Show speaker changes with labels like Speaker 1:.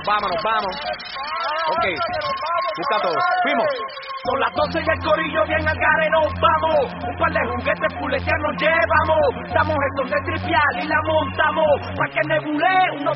Speaker 1: vamos. Ok, busca todo. Fuimos.
Speaker 2: Con las 12 y el corillo bien al gare nos vamos. Un par de juguetes fuletear nos llevamos. Damos estos de tripial y la montamos. Pa' que nebule, unos